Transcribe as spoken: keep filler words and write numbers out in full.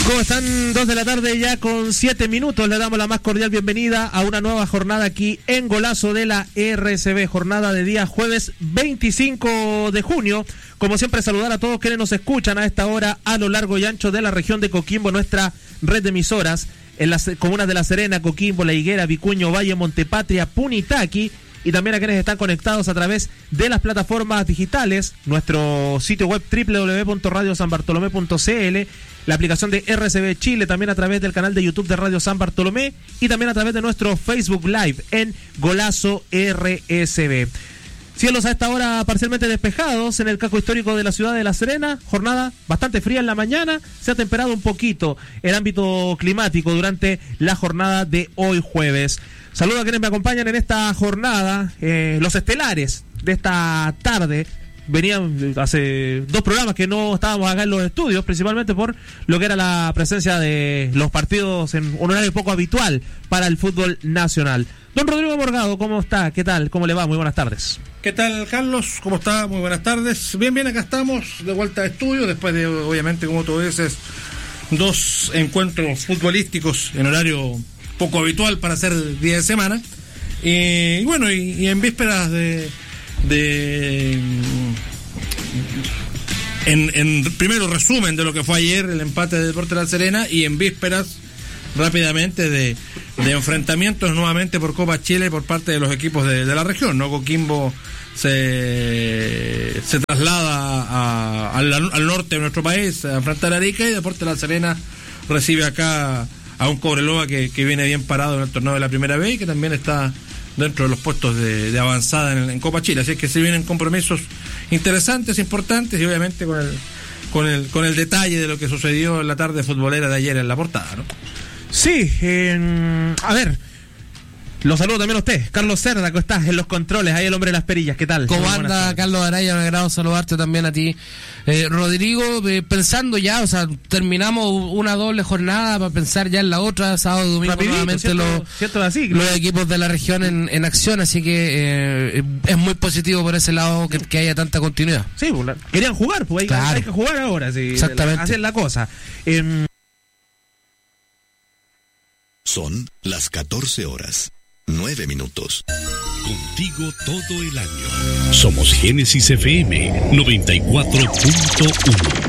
¿Cómo están? Dos de la tarde ya con siete minutos. Le damos la más cordial bienvenida a una nueva jornada aquí en Golazo de la R C B. Jornada de día jueves veinticinco de junio. Como siempre, saludar a todos quienes nos escuchan a esta hora a lo largo y ancho de la región de Coquimbo, nuestra red de emisoras en las comunas de La Serena, Coquimbo, La Higuera, Vicuña, Valle, Montepatria, Punitaqui, y también a quienes están conectados a través de las plataformas digitales, nuestro sitio web doble u doble u doble u punto radio san bartolomé punto c l, la aplicación de R C B Chile, también a través del canal de YouTube de Radio San Bartolomé y también a través de nuestro Facebook Live en Golazo R S B. Cielos a esta hora parcialmente despejados en el casco histórico de la ciudad de La Serena, jornada bastante fría en la mañana, se ha temperado un poquito el ámbito climático durante la jornada de hoy jueves. Saludos a quienes me acompañan en esta jornada, eh, los estelares de esta tarde. Venían hace dos programas que no estábamos acá en los estudios, principalmente por lo que era la presencia de los partidos en un horario poco habitual para el fútbol nacional. Don Rodrigo Morgado, ¿cómo está? ¿Qué tal? ¿Cómo le va? Muy buenas tardes. ¿Qué tal, Carlos? ¿Cómo está? Muy buenas tardes. Bien, bien, acá estamos de vuelta a estudio, después de, obviamente, como tú dices, dos encuentros futbolísticos en horario poco habitual para hacer día de semana. Y bueno, y, y en vísperas de... de en, en primero resumen de lo que fue ayer el empate de Deportes de La Serena, y en vísperas rápidamente de, de enfrentamientos nuevamente por Copa Chile por parte de los equipos de, de la región, ¿no? Coquimbo se, se traslada a, al, al norte de nuestro país a enfrentar a Arica, y Deportes de La Serena recibe acá a un Cobreloa que, que viene bien parado en el torneo de la Primera B y que también está dentro de los puestos de, de avanzada en, en Copa Chile. Así es que se vienen compromisos interesantes, importantes, y obviamente con el con el con el detalle de lo que sucedió en la tarde futbolera de ayer en la portada, ¿no? Sí, eh, a ver, lo saludo también a usted, Carlos Cerda, que estás en los controles, ahí el hombre de las perillas, ¿qué tal? ¿Cómo anda, Carlos Araya? Me agrado saludarte también a ti. Eh, Rodrigo, eh, pensando ya, o sea, terminamos una doble jornada para pensar ya en la otra, sábado y domingo. Rapidito, nuevamente ¿cierto? los, ¿Cierto? Así, los equipos de la región en, en acción, así que eh, es muy positivo por ese lado que, que haya tanta continuidad. Sí, pues, querían jugar, pues hay, claro. hay que jugar ahora, sí, exactamente. Así es la cosa. Eh, Son las catorce horas, nueve minutos. Contigo todo el año. Somos Génesis F M noventa y cuatro punto uno.